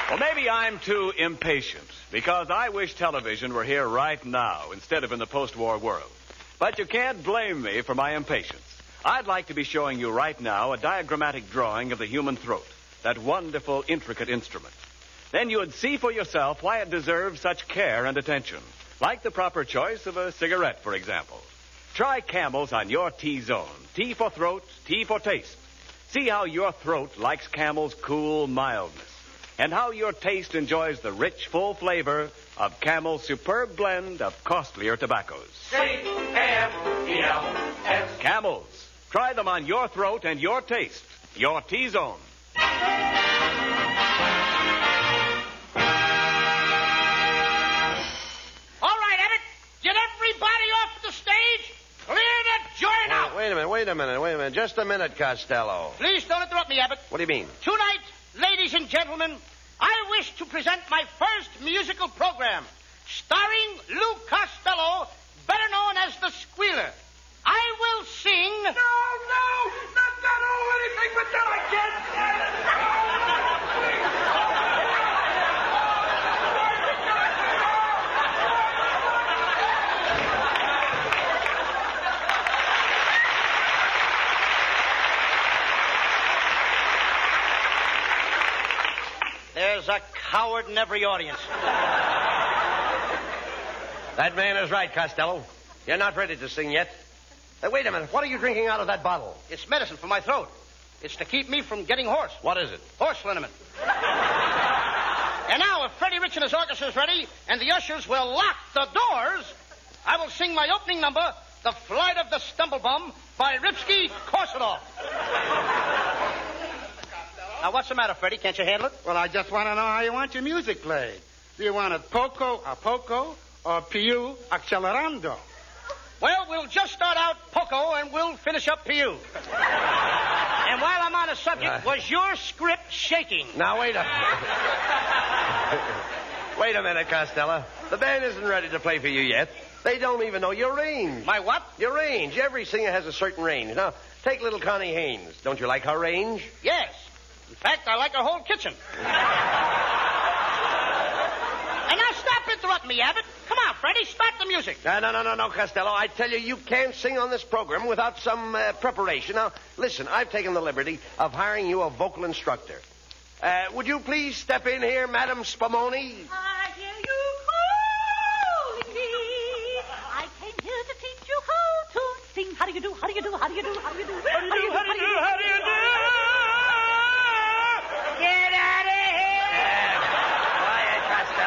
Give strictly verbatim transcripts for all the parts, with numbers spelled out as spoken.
Well, maybe I'm too impatient, because I wish television were here right now instead of in the post-war world. But you can't blame me for my impatience. I'd like to be showing you right now a diagrammatic drawing of the human throat, that wonderful, intricate instrument. Then you'd see for yourself why it deserves such care and attention, like the proper choice of a cigarette, for example. Try Camels on your T-zone. T for throat, T for taste. See how your throat likes Camel's cool mildness, and how your taste enjoys the rich, full flavor of Camel's superb blend of costlier tobaccos. C M E L S. Camels. Try them on your throat and your taste. Your T-zone. Wait a minute, wait a minute, wait a minute. Just a minute, Costello. Please don't interrupt me, Abbott. What do you mean? Tonight, ladies and gentlemen, I wish to present my first musical program, starring Lou Costello, better known as the Squealer. I will sing... No, no, not that. Oh, anything but that. I There's a coward in every audience. That man is right, Costello. You're not ready to sing yet. Hey, wait a minute. What are you drinking out of that bottle? It's medicine for my throat. It's to keep me from getting hoarse. What is it? Horse liniment. And now, if Freddie Rich and his orchestra is ready, and the ushers will lock the doors, I will sing my opening number, The Flight of the Stumblebum, by Ripsky-Korsakov. Now, what's the matter, Freddie? Can't you handle it? Well, I just want to know how you want your music played. Do you want it poco a poco or più accelerando? Well, we'll just start out poco and we'll finish up più. And while I'm on the subject, uh, was your script shaking? Now, wait a Wait a minute, Costello. The band isn't ready to play for you yet. They don't even know your range. My what? Your range. Every singer has a certain range. Now, take little Connie Haynes. Don't you like her range? Yes. In fact, I like her whole kitchen. And now stop interrupting me, Abbott. Come on, Freddie, start the music. No, no, no, no, no, Costello. I tell you, you can't sing on this program without some uh, preparation. Now, listen, I've taken the liberty of hiring you a vocal instructor. Uh, would you please step in here, Madam Spumoni? I hear you calling me. I came here to teach you how to sing. How do you do? How do you do? How do you do? How do you do? How do you do? How do you do? How do you do? Get out of here! Uh, quiet,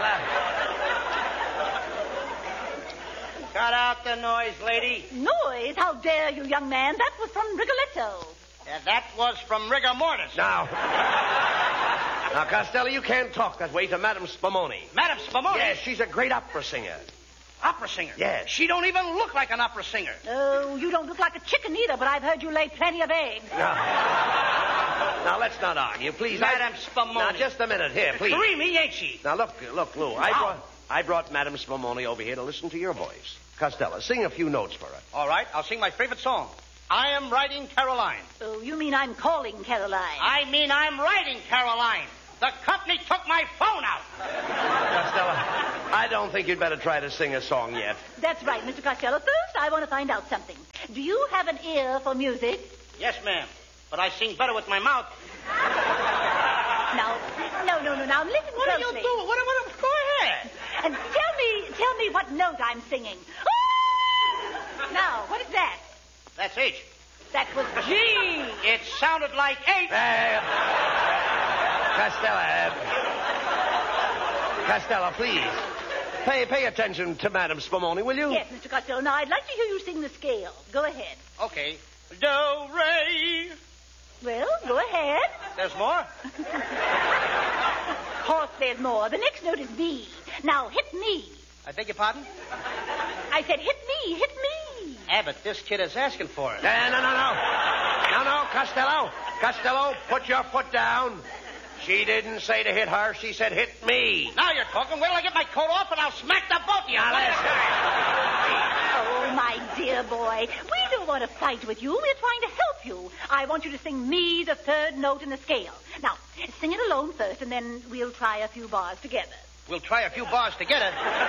Costello. Cut out the noise, lady. Noise? How dare you, young man? That was from Rigoletto. Yeah, that was from rigor mortis. Now, now, Costello, you can't talk that way to Madam Spumoni. Madam Spumoni? Yes, she's a great opera singer. Opera singer? Yes. She don't even look like an opera singer. Oh, you don't look like a chicken either, but I've heard you lay plenty of eggs. Now, now let's not argue, please. Madam I... Spumoni. Now, just a minute here, please. Creamy, ain't she? Now, look, look, Lou. I brought, I brought Madam Spumoni over here to listen to your voice. Costello, sing a few notes for her. All right, I'll sing my favorite song. I am writing Caroline. Oh, you mean I'm calling Caroline? I mean I'm writing Caroline. The company took my phone out. Costello, I don't think you'd better try to sing a song yet. That's right, Mister Costello. First, I want to find out something. Do you have an ear for music? Yes, ma'am. But I sing better with my mouth. Now, no, no, no. Now, listen what closely. What are you doing? What, what, go ahead. And tell me, tell me what note I'm singing. Oh! Now, what is that? That's H. That was G. It sounded like H. Uh, Costello, uh, Costello, please. Pay, pay attention to Madam Spumoni, will you? Yes, Mister Costello. Now, I'd like to hear you sing the scale. Go ahead. Okay. Do, re. Well, go ahead. There's more? Of course there's more. The next note is B. Now, hit me. I beg your pardon? I said hit me, hit me. Abbott, this kid is asking for it. Uh, no, no, no. No, no, Costello. Costello, put your foot down. She didn't say to hit her. She said hit me. Now you're talking. Wait till I get my coat off and I'll smack the both of you. Now, listen. Oh, my dear boy. We don't want to fight with you. We're trying to help you. I want you to sing me, the third note in the scale. Now, Sing it alone first, and then we'll try a few bars together. We'll try a few bars together.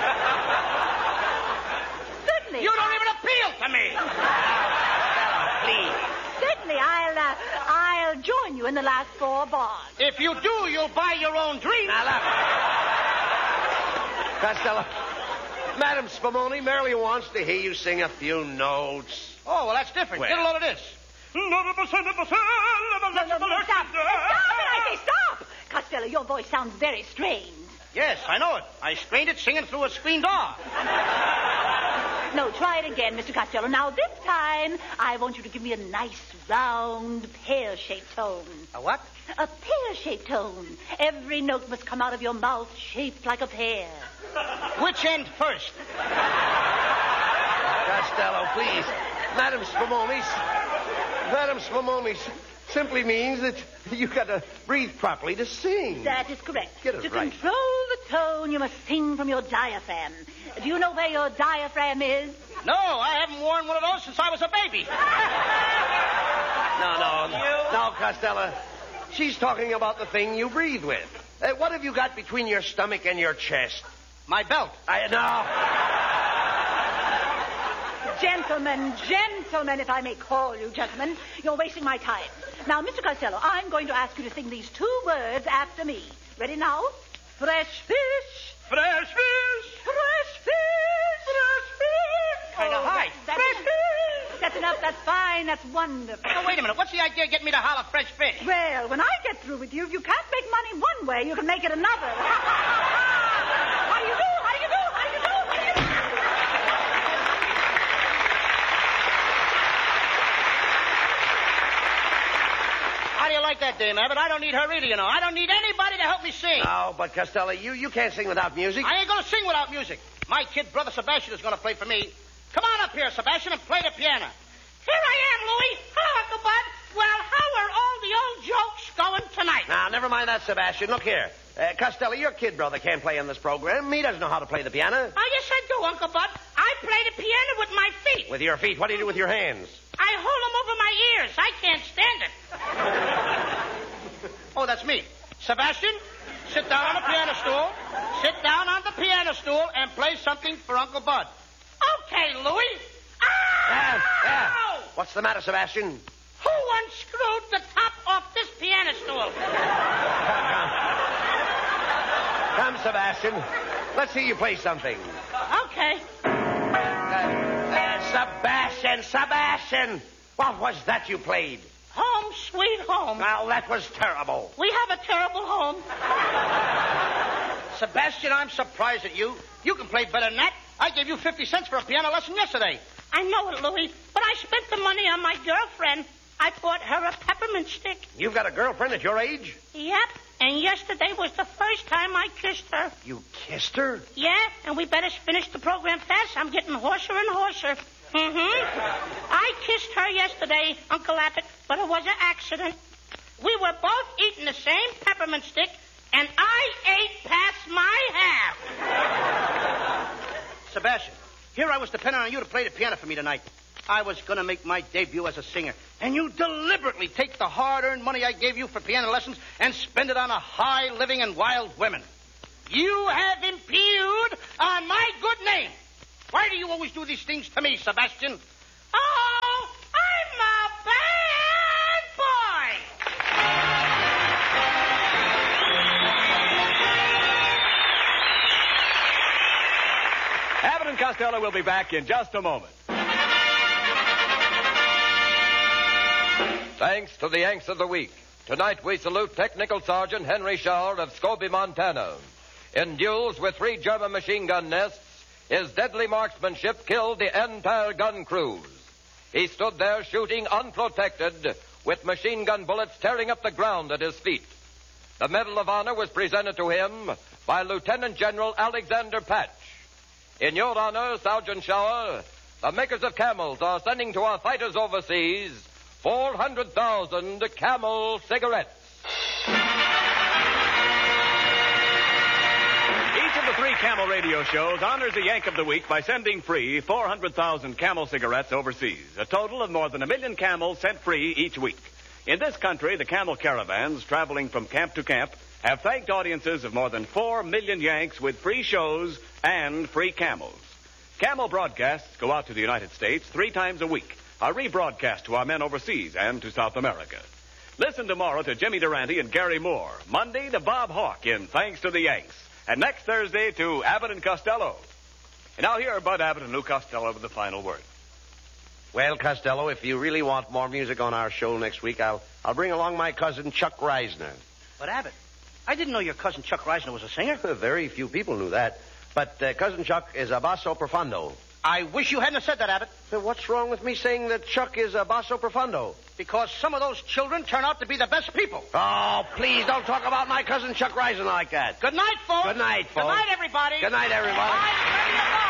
Certainly. You don't even appeal to me. Stella, please. Certainly, I'll, uh, I'll join you in the last four bars. If you do, you'll buy your own drink. Now, look. Costello, Madam Spumoni merely wants to hear you sing a few notes. Oh, well, that's different. Well. Get a load of this. No, no, no, stop. Stop it, I say stop. Costello, your voice sounds very strained. Yes, I know it. I strained it singing through a screen door. No, try it again, Mister Costello. Now, this time, I want you to give me a nice, round, pear-shaped tone. A what? A pear-shaped tone. Every note must come out of your mouth shaped like a pear. Which end first? Costello, please. Madam Spumoni's... Madam Spumoni's simply means that you've got to breathe properly to sing. That is correct. Get it to right. control the tone, you must sing from your diaphragm. Do you know where your diaphragm is? No, I haven't worn one of those since I was a baby. No, no, no, Costello. She's talking about the thing you breathe with. Uh, what have you got between your stomach and your chest? My belt. I no. Gentlemen, gentlemen, if I may call you gentlemen, you're wasting my time. Now, Mister Costello, I'm going to ask you to sing these two words after me. Ready now? Fresh fish. Fresh fish. Fresh fish. Fresh fish. Kind of high. That's, that's, enough. That's enough. That's fine. That's wonderful. Now, wait a minute. What's the idea of getting me to holler fresh fish? Well, when I get through with you, if you can't make money one way, you can make it another. How do you do? How do you do? How do you do? How do you do? How do you like that, Dame Abbott? I don't need her either, you know. I don't need anybody to help me sing. No, but Costello, you, you can't sing without music. I ain't going to sing without music. My kid brother Sebastian is going to play for me. Come on up here, Sebastian, and play the piano. Here I am, Louie. Hello, Uncle Bud. Well, how are all the old jokes going tonight? Now, never mind that, Sebastian. Look here. Uh, Costello, your kid brother can't play in this program. He doesn't know how to play the piano. Oh, yes, I do, Uncle Bud. I play the piano with my feet. With your feet. What do you do with your hands? I hold them over my ears. I can't stand it. Oh, that's me. Sebastian, sit down on the piano stool. Sit down on the piano stool and play something for Uncle Bud. Okay, Louie. Yeah, yeah. Ow! What's the matter, Sebastian? Who unscrewed the top off this piano stool? Come, Sebastian. Let's see you play something. Okay. Uh, uh, Sebastian, Sebastian. What was that you played? Home, sweet home. Well, that was terrible. We have a terrible home. Sebastian, I'm surprised at you. You can play better than that. I gave you fifty cents for a piano lesson yesterday. I know it, Louie, but I spent the money on my girlfriend. I bought her a peppermint stick. You've got a girlfriend at your age? Yep, and yesterday was the first time I kissed her. You kissed her? Yeah, and we better finish the program fast. I'm getting hoarser and hoarser. Mm-hmm. I kissed her yesterday, Uncle Abbott, but it was an accident. We were both eating the same peppermint stick, and I ate past my half. Sebastian, here I was depending on you to play the piano for me tonight. I was going to make my debut as a singer, and you deliberately take the hard-earned money I gave you for piano lessons and spend it on a high living and wild women. You have impugned on my good name. Why do you always do these things to me, Sebastian? Oh, I'm a bad boy. Abbott and Costello will be back in just a moment. Thanks to the Yanks of the Week. Tonight we salute Technical Sergeant Henry Schauer of Scobie, Montana. In duels with three German machine gun nests, his deadly marksmanship killed the entire gun crews. He stood there shooting unprotected with machine gun bullets tearing up the ground at his feet. The Medal of Honor was presented to him by Lieutenant General Alexander Patch. In your honor, Sergeant Schauer, the makers of Camels are sending to our fighters overseas four hundred thousand Camel cigarettes. Each of the three Camel radio shows honors a Yank of the Week by sending free four hundred thousand Camel cigarettes overseas. A total of more than a million Camels sent free each week. In this country, the camel caravans traveling from camp to camp have thanked audiences of more than four million Yanks with free shows and free camels. Camel broadcasts go out to the United States three times a week, are rebroadcast to our men overseas and to South America. Listen tomorrow to Jimmy Durante and Gary Moore. Monday to Bob Hawke in Thanks to the Yanks. And next Thursday to Abbott and Costello. And now here are Bud Abbott and Lou Costello with the final word. Well, Costello, if you really want more music on our show next week, I'll I'll bring along my cousin Chuck Reisner. But, Abbott, I didn't know your cousin Chuck Reisner was a singer. Very few people knew that. But uh, cousin Chuck is a basso profundo. I wish you hadn't said that, Abbott. So what's wrong with me saying that Chuck is a basso profundo? Because some of those children turn out to be the best people. Oh, please don't talk about my cousin Chuck Reisner like that. Good night, folks. Good night, folks. Good night, everybody. Good night, everybody. All right, ready to go.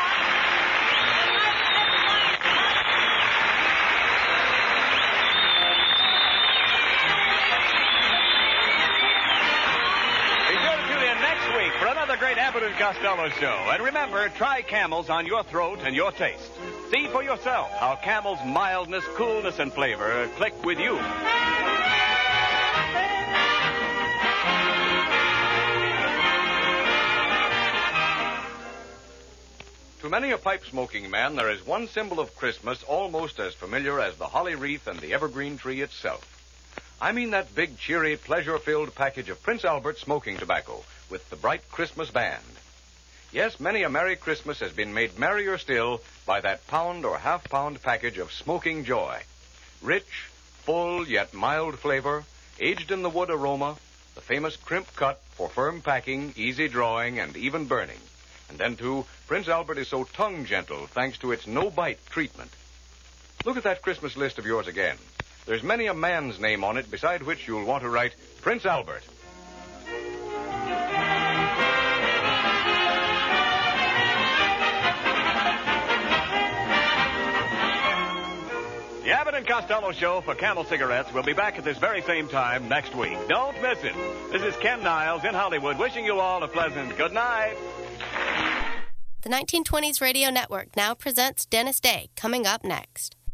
For another great Abbott and Costello show. And remember, try Camels on your throat and your taste. See for yourself how Camel's mildness, coolness, and flavor click with you. To many a pipe-smoking man, there is one symbol of Christmas almost as familiar as the holly wreath and the evergreen tree itself. I mean that big, cheery, pleasure-filled package of Prince Albert smoking tobacco with the bright Christmas band. Yes, many a Merry Christmas has been made merrier still by that pound or half-pound package of smoking joy. Rich, full, yet mild flavor, aged in the wood aroma, the famous crimp cut for firm packing, easy drawing, and even burning. And then, too, Prince Albert is so tongue-gentle thanks to its no-bite treatment. Look at that Christmas list of yours again. There's many a man's name on it beside which you'll want to write Prince Albert. The Abbott and Costello Show for Camel Cigarettes will be back at this very same time next week. Don't miss it. This is Ken Niles in Hollywood wishing you all a pleasant good night. The nineteen twenties Radio Network now presents Dennis Day, coming up next.